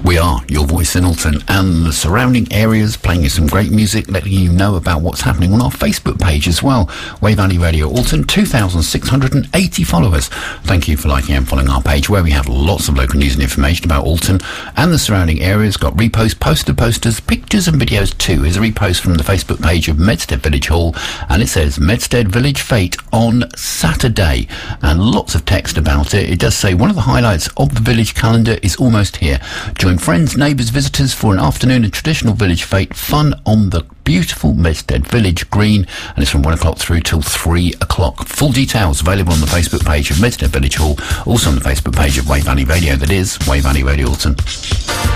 We are your voice in Alton and the surrounding areas, playing you some great music, letting you know about what's happening on our Facebook page as well. Way Valley Radio Alton, 2,680 followers. Thank you for liking and following our page, where we have lots of local news and information about Alton and the surrounding areas. Got reposts, posters, pictures and videos too. Here's a repost from the Facebook page of Medstead Village Hall, and it says Medstead Village Fete on Saturday, and lots of text about it. It does say one of the highlights of the village calendar is almost here. Join friends, neighbours, visitors for an afternoon of traditional village fete fun on the beautiful Medstead Village Green, and it's from 1 o'clock through till 3 o'clock. Full details available on the Facebook page of Medstead Village Hall, also on the Facebook page of Way Valley Radio, that is Way Valley Radio Alton.